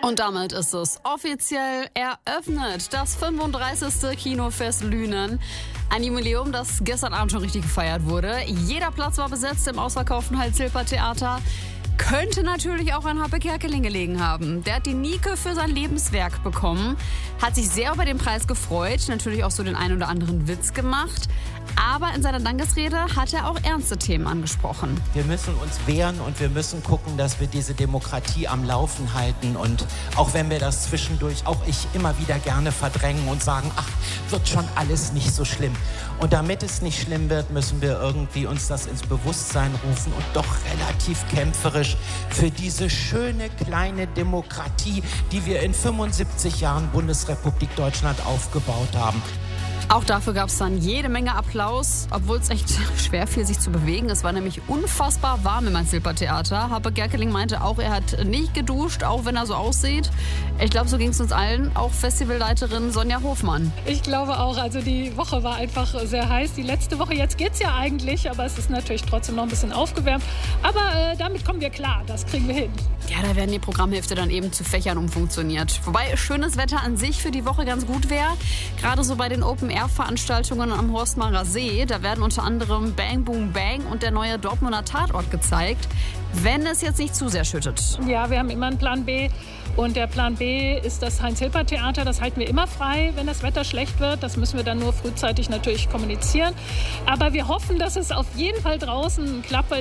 Und damit ist es offiziell eröffnet, das 35. Kinofest Lünen. Ein Jubiläum, das gestern Abend schon richtig gefeiert wurde. Jeder Platz war besetzt im ausverkauften Heinz-Silper-Theater. Könnte natürlich auch an Happe Kerkeling gelegen haben. Der hat die Nike für sein Lebenswerk bekommen, hat sich sehr über den Preis gefreut, natürlich auch so den einen oder anderen Witz gemacht. Aber in seiner Dankesrede hat er auch ernste Themen angesprochen. Wir müssen uns wehren und wir müssen gucken, dass wir diese Demokratie am Laufen halten. Und auch wenn wir das zwischendurch, auch ich immer wieder gerne verdrängen und sagen, ach, wird schon alles nicht so schlimm. Und damit es nicht schlimm wird, müssen wir irgendwie uns das ins Bewusstsein rufen und doch relativ kämpferisch für diese schöne kleine Demokratie, die wir in 75 Jahren Bundesrepublik Deutschland aufgebaut haben. Auch dafür gab es dann jede Menge Applaus, obwohl es echt schwer fiel, sich zu bewegen. Es war nämlich unfassbar warm im Heinz-Silper-Theater. Happe Kerkeling meinte auch, er hat nicht geduscht, auch wenn er so aussieht. Ich glaube, so ging es uns allen, auch Festivalleiterin Sonja Hofmann. Ich glaube auch, also die Woche war einfach sehr heiß. Die letzte Woche, jetzt geht's ja eigentlich, aber es ist natürlich trotzdem noch ein bisschen aufgewärmt. Aber damit kommen wir klar, das kriegen wir hin. Ja, da werden die Programmhefte dann eben zu Fächern umfunktioniert. Wobei schönes Wetter an sich für die Woche ganz gut wäre. Gerade so bei den Open-Air-Veranstaltungen am Horstmarer See. Da werden unter anderem Bang Boom Bang und der neue Dortmunder Tatort gezeigt. Wenn es jetzt nicht zu sehr schüttet. Ja, wir haben immer einen Plan B. Und der Plan B ist das Heinz-Silper-Theater. Das halten wir immer frei, wenn das Wetter schlecht wird. Das müssen wir dann nur frühzeitig natürlich kommunizieren. Aber wir hoffen, dass es auf jeden Fall draußen klappt.